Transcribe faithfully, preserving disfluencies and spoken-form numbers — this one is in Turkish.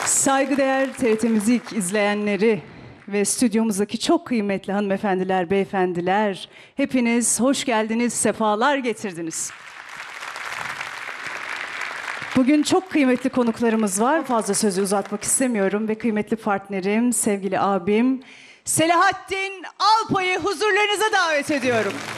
Saygıdeğer T R T Müzik izleyenleri ve stüdyomuzdaki çok kıymetli hanımefendiler, beyefendiler, hepiniz hoş geldiniz, sefalar getirdiniz. Bugün çok kıymetli konuklarımız var. Fazla sözü uzatmak istemiyorum ve kıymetli partnerim, sevgili abim Selahattin Alpay'ı huzurlarınıza davet ediyorum.